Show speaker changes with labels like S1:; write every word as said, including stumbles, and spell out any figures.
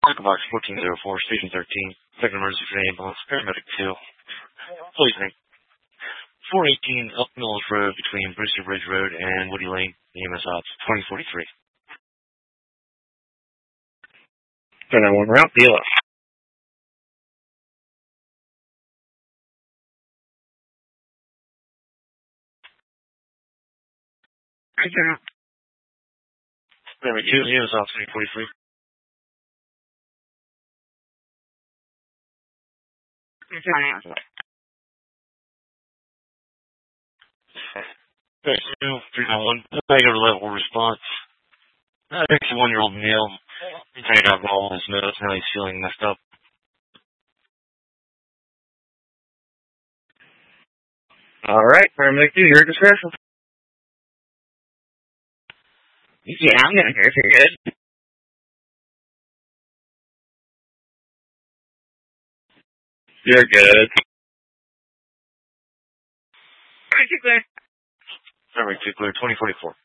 S1: Box fourteen oh four, Station thirteen, second emergency for ambulance, paramedic two. Please name. four eighteen Elk Mills Road between Brewster Bridge Road and Woody Lane, E M S Ops, twenty forty-three. ten oh one route, B L S. Paramedic two, E M S Ops, twenty forty-three. three nine one, negative level response. Uh, sixty-one-year-old male. He's had alcohol in his nose. Now he's feeling messed up. All right, paramedic two, your discretion. Yeah, I'm gonna hear if you're good. You're good. Paramedic two, clear, twenty forty-four.